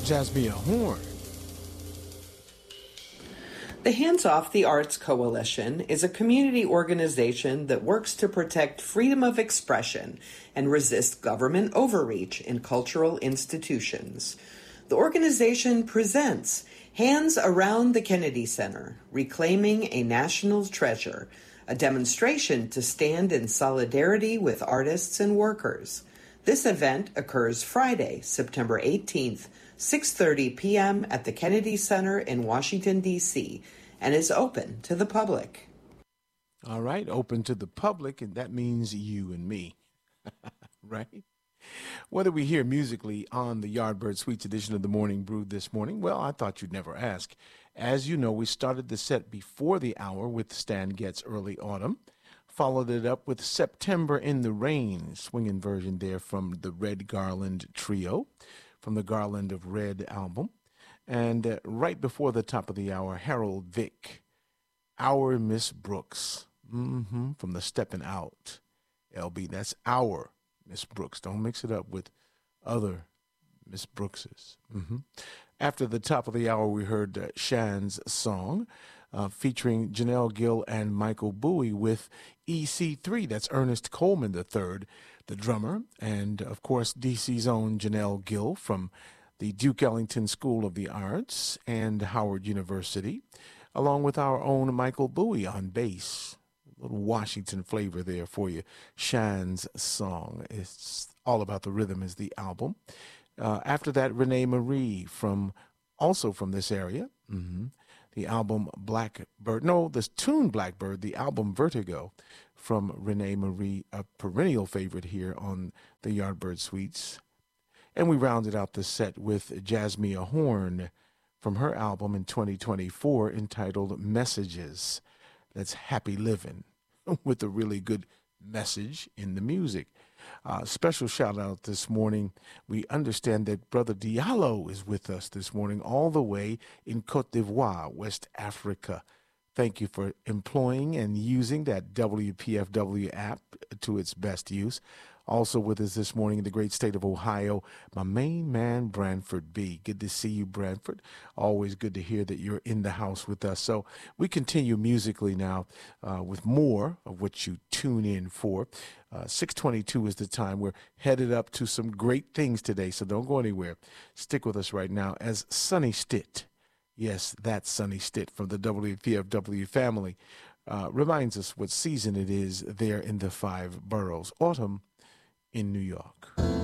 Jasmine Horn. The Hands Off the Arts Coalition is a community organization that works to protect freedom of expression and resist government overreach in cultural institutions. The organization presents Hands Around the Kennedy Center, Reclaiming a National Treasure, a demonstration to stand in solidarity with artists and workers. This event occurs Friday, September 18th, 6:30 p.m. at the Kennedy Center in Washington, D.C., and is open to the public. All right, open to the public, and that means you and me, right? What did we hear musically on the Yardbird Suites edition of the Morning Brew this morning? Well, I thought you'd never ask. As you know, we started the set before the hour with Stan Getz' Early Autumn, followed it up with September in the Rain, swinging version there from the Red Garland Trio, from the Garland of Red album. And right before the top of the hour, Harold Vick, Our Miss Brooks, from the Steppin' Out LB. That's Our Miss Brooks. Don't mix it up with other Miss Brookses. After the top of the hour, we heard Shan's song featuring Janelle Gill and Michael Bowie with EC3. That's Ernest Coleman III, the drummer, and, of course, DC's own Janelle Gill from the Duke Ellington School of the Arts and Howard University, along with our own Michael Bowie on bass. A little Washington flavor there for you. Shan's song. It's all about the rhythm is the album. After that, Renee Marie also from this area. The album Blackbird. No, the tune Blackbird, the album Vertigo from Renee Marie, a perennial favorite here on the Yardbird Suites. And we rounded out the set with Jasmine Horn from her album in 2024 entitled Messages. That's happy living with a really good message in the music. Special shout out this morning. We understand that Brother Diallo is with us this morning all the way in Cote d'Ivoire, West Africa. Thank you for employing and using that WPFW app to its best use. Also with us this morning in the great state of Ohio, my main man, Branford B. Good to see you, Branford. Always good to hear that you're in the house with us. So we continue musically now with more of what you tune in for. 6:22 is the time. We're headed up to some great things today, so don't go anywhere. Stick with us right now as Sonny Stitt, yes, that's Sonny Stitt from the WPFW family, reminds us what season it is there in the 5 boroughs. Autumn in New York.